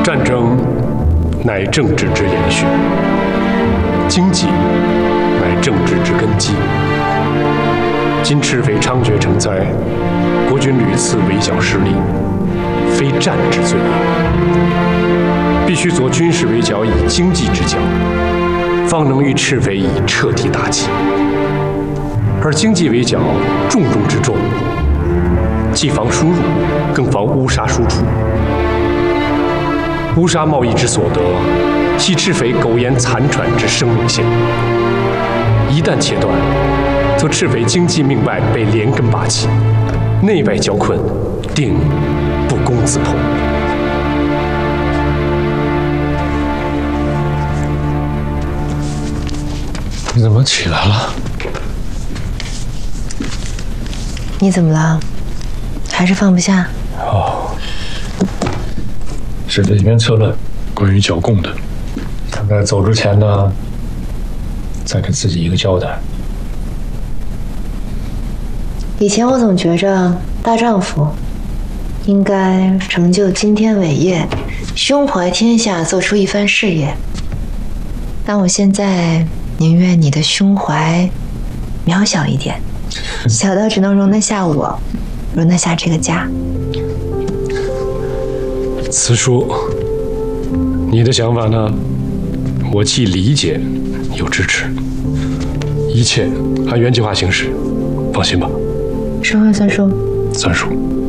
战争乃政治之延续，经济乃政治之根基。今赤匪猖獗成灾，国军屡次围剿失利，非战之罪也。必须做军事围剿以经济之剿，方能与赤匪以彻底打击。而经济围剿重中之重，既防输入，更防乌纱输出。乌纱贸易之所得，系赤匪苟延残喘之生命线。一旦切断，则赤匪经济命脉被连根拔起，内外交困，定不攻自破。 你怎么起来了？ 你怎么了？还是放不下？ 哦，是这几篇策论，关于剿共的。想在走之前呢，再给自己一个交代。 以前我总觉着大丈夫应该成就惊天伟业，胸怀天下，做出一番事业。但我现在宁愿你的胸怀渺小一点，小到只能容得下我，容得下这个家。 慈叔，你的想法呢？我既理解又支持，一切按原计划行事，放心吧。 说话算数。 算数。